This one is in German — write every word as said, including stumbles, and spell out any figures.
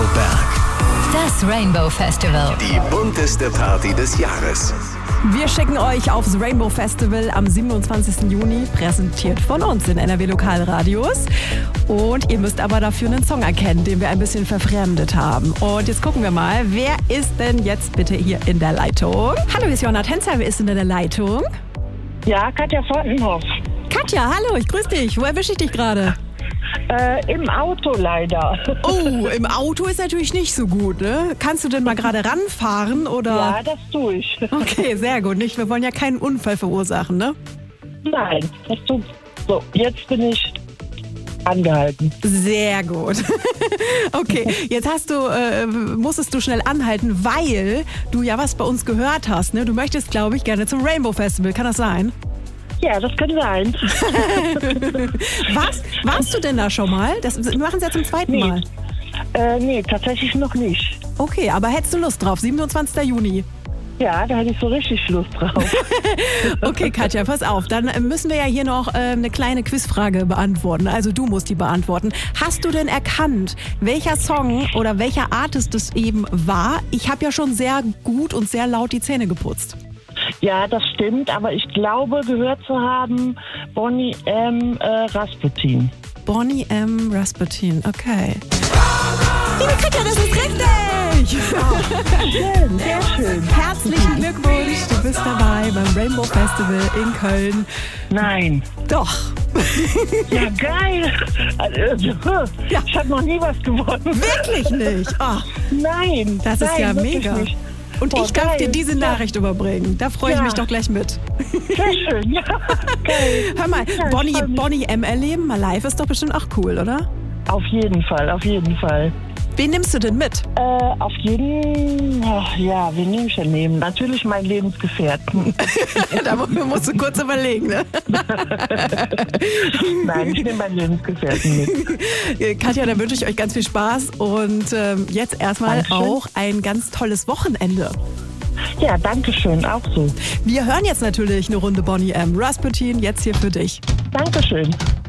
Berg. Das Rainbow Festival. Die bunteste Party des Jahres. Wir schicken euch aufs Rainbow Festival am siebenundzwanzigsten Juni, präsentiert von uns in N R W Lokalradios. Und ihr müsst aber dafür einen Song erkennen, den wir ein bisschen verfremdet haben. Und jetzt gucken wir mal, wer ist denn jetzt bitte hier in der Leitung? Hallo, hier ist Johanna Tänzer, wer ist denn in der Leitung? Ja, Katja Fortenhoff. Katja, hallo, ich grüße dich. Wo erwische ich dich gerade? Äh, im Auto leider. Oh, im Auto ist natürlich nicht so gut, ne? Kannst du denn mal gerade ranfahren, oder? Ja, das tue ich. Okay, sehr gut. Nicht? Wir wollen ja keinen Unfall verursachen, ne? Nein, das tut. So, jetzt bin ich angehalten. Sehr gut. Okay, jetzt hast du, äh, musstest du schnell anhalten, weil du ja was bei uns gehört hast, ne? Du möchtest, glaube ich, gerne zum Rainbow Festival. Kann das sein? Ja, das kann sein. Was? Warst du denn da schon mal? Das, wir machen es ja zum zweiten Nee. Mal. Äh, nee, tatsächlich noch nicht. Okay, aber hättest du Lust drauf? siebenundzwanzigsten Juni. Ja, da hätte ich so richtig Lust drauf. Okay, Katja, pass auf. Dann müssen wir ja hier noch äh, eine kleine Quizfrage beantworten. Also du musst die beantworten. Hast du denn erkannt, welcher Song oder welcher Artist es eben war? Ich habe ja schon sehr gut und sehr laut die Zähne geputzt. Ja, das stimmt, aber ich glaube, gehört zu haben, Bonnie M. Äh, Rasputin. Bonnie M. Rasputin, okay. Liebe Katja, das ist richtig! Schön, sehr schön. Herzlichen Glückwunsch, du bist dabei beim Rainbow Festival in Köln. Nein. Doch. Ja, geil. Also, Ja. Ich habe noch nie was gewonnen. Wirklich nicht? Oh, Nein. das ist nein, ja wirklich mega. Nicht. Und Boah, ich darf geil. dir diese Nachricht überbringen. Da freue ich Ja. mich doch gleich mit. Sehr schön, ja. Geil. Hör mal, Ja, ich Bonnie, freu mich. Bonnie M. erleben mal live ist doch bestimmt auch cool, oder? Auf jeden Fall, auf jeden Fall. Wen nimmst du denn mit? Äh, auf jeden, ach, ja, wen nehme ich denn nehmen? Natürlich meinen Lebensgefährten. Da musst du kurz überlegen, ne? Nein, ich nehme meinen Lebensgefährten mit. Katja, dann wünsche ich euch ganz viel Spaß und ähm, jetzt erstmal Dankeschön. auch ein ganz tolles Wochenende. Ja, danke schön, auch so. Wir hören jetzt natürlich eine Runde Bonnie M. Rasputin, jetzt hier für dich. Dankeschön.